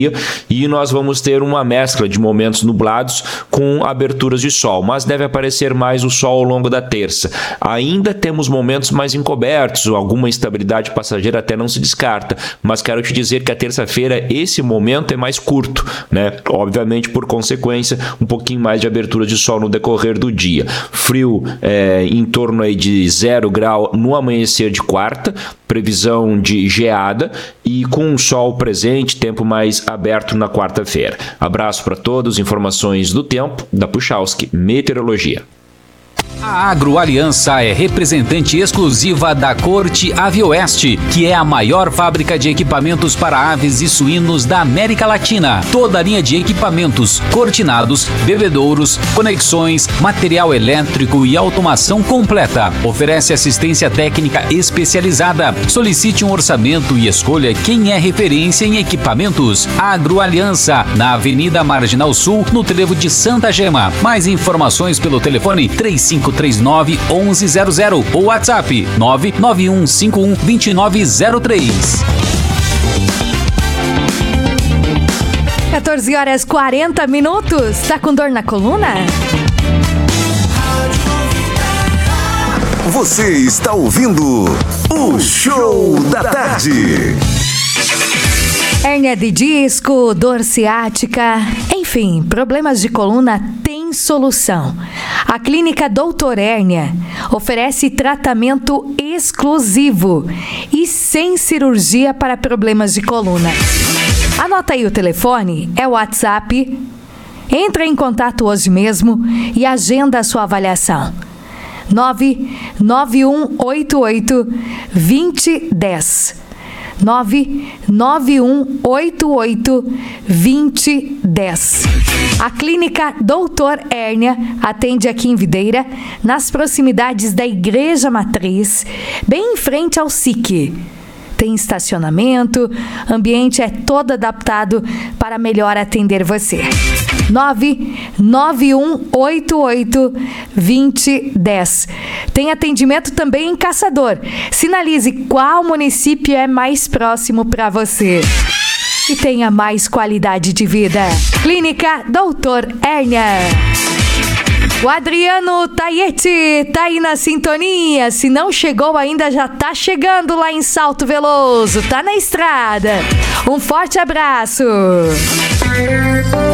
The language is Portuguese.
e nós vamos ter uma mescla de momentos nublados com aberturas de sol, mas deve aparecer mais o sol ao longo da terça. Ainda temos momentos mais encobertos, alguma instabilidade passageira até não se descarta, mas quero te dizer que a terça-feira esse momento é mais curto, né? Obviamente, por consequência, um pouquinho mais de abertura de sol no decorrer do dia. Frio em torno aí de 0 grau no amanhecer de quarta, previsão de geada e com o sol presente, tempo mais aberto na quarta-feira. Abraço para todos, informações do tempo da Puchalski Meteorologia. A Agroaliança é representante exclusiva da Corte Avioeste, que é a maior fábrica de equipamentos para aves e suínos da América Latina. Toda a linha de equipamentos, cortinados, bebedouros, conexões, material elétrico e automação completa. Oferece assistência técnica especializada. Solicite um orçamento e escolha quem é referência em equipamentos. Agroaliança, na Avenida Marginal Sul, no trevo de Santa Gema. Mais informações pelo telefone 3539-1100 ou WhatsApp 99151-2903. 14h40. Tá com dor na coluna? Você está ouvindo o Show da Tarde. Hérnia de disco, dor ciática, enfim, problemas de coluna têm solução. A Clínica Doutor Hérnia oferece tratamento exclusivo e sem cirurgia para problemas de coluna. Anota aí o telefone, é o WhatsApp. Entra em contato hoje mesmo e agenda a sua avaliação. 99188-2010. 99188-2010. A Clínica Doutor Hérnia atende aqui em Videira, nas proximidades da Igreja Matriz, bem em frente ao SIC. Tem estacionamento, ambiente é todo adaptado para melhor atender você. 99188-2010. Tem atendimento também em Caçador. Sinalize qual município é mais próximo para você e tenha mais qualidade de vida. Clínica Doutor Hérnia. O Adriano Taiete tá aí na sintonia. Se não chegou ainda, já tá chegando lá em Salto Veloso. Tá na estrada. Um forte abraço.